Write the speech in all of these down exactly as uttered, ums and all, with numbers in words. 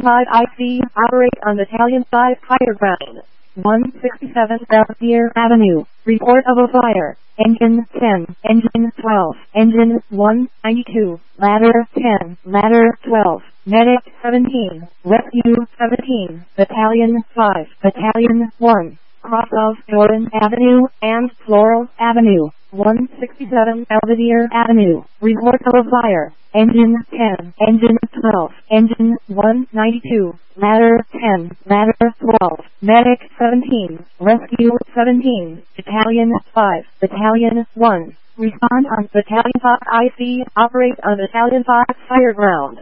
five I C operate on Battalion five higher ground. one sixty-seven Belvedere Avenue. Report of a fire. Engine ten, Engine twelve, Engine one ninety-two, Ladder ten, Ladder twelve, Medic seventeen, Rescue seventeen, Battalion five, Battalion one. Cross of Doran Avenue and Floral Avenue. one sixty-seven Belvedere Avenue. Report of a fire. Engine ten, Engine twelve, Engine one ninety-two, Ladder ten, Ladder twelve, Medic seventeen, Rescue seventeen, Battalion five, Battalion one. Respond on Battalion five I C, operate on Battalion five fire ground.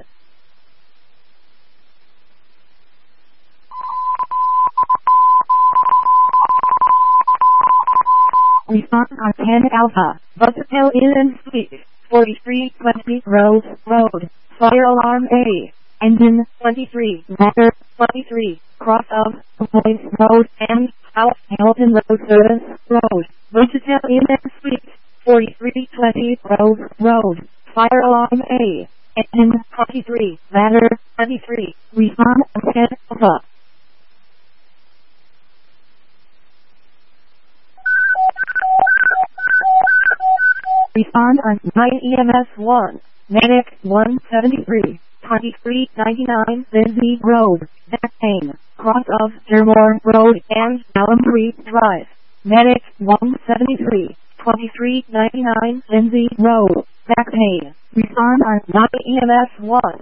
Respond on ten Alpha, Buzzsail Inn and Suite, forty-three twenty Rose Road, Fire Alarm A, Engine twenty-three, Ladder twenty-three, Cross of Boys Road and South Hamilton Road Service Road, Buzzsail Inn and Suite, forty-three twenty Rose Road, Fire Alarm A, Engine twenty-three, Ladder twenty-three, Respond on ten Alpha. Respond on nine E M S one, Medic one seventy-three, twenty-three ninety-nine Lindsay Road, Backpain, Cross of Dermore Road and Alum Creek Drive. Medic one seventy-three, twenty-three ninety-nine Lindsay Road, Backpain. Respond on nine E M S one.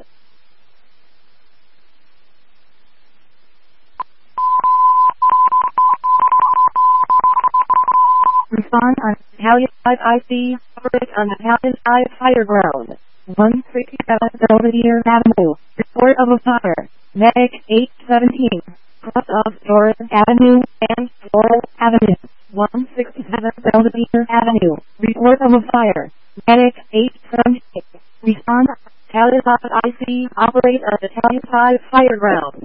Respond on Battalion five I C, operate on Battalion five higher ground. one sixty-seven Belvedere Avenue. Report of a fire. Medic eight seventeen. Cross of Doran Avenue and Floral Avenue. one sixty-seven Belvedere Avenue. Report of a fire. Medic eight seventeen. Respond on Battalion five I C, operate on Battalion five higher ground.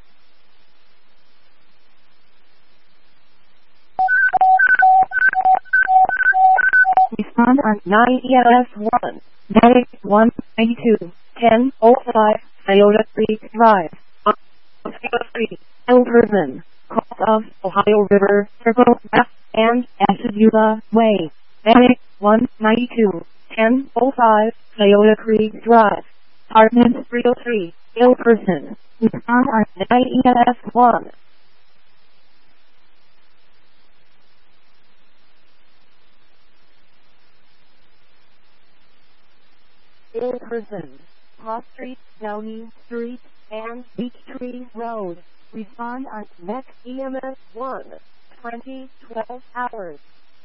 Respond on nine E M S one, Medic one ninety-two, ten oh five, Toyota Creek Drive, Osceola Street, Elberson, cross of Ohio River, Circle F, and Ashtabula Way. Medic one ninety-two, ten oh five, Toyota Creek Drive, Apartment three oh three, Elberson. Respond on nine E M S one. Elberson, Cross Street, Downing Street, and Beech Tree Road. Respond on next E M S one, twenty twelve hours.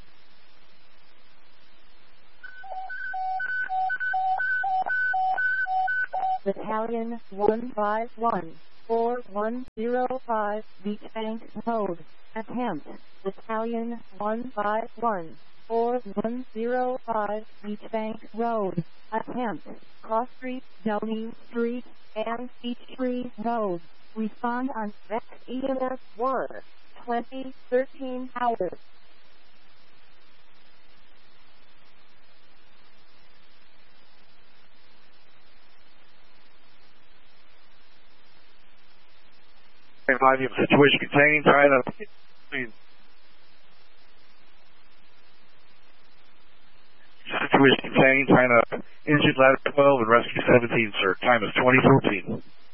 Battalion one five one, four one zero five, Beach Bank Road. Attempt. Battalion one five one, four one zero five, Beach Bank Road. Attempt. Cross Street, Downing Street, and Beech Tree Road. Respond on next E M S one, twenty thirteen hours. Five, you have a situation containing, try to please. Situation containing, trying to engine ladder twelve and rescue seventeen, sir. Time is twenty fourteen.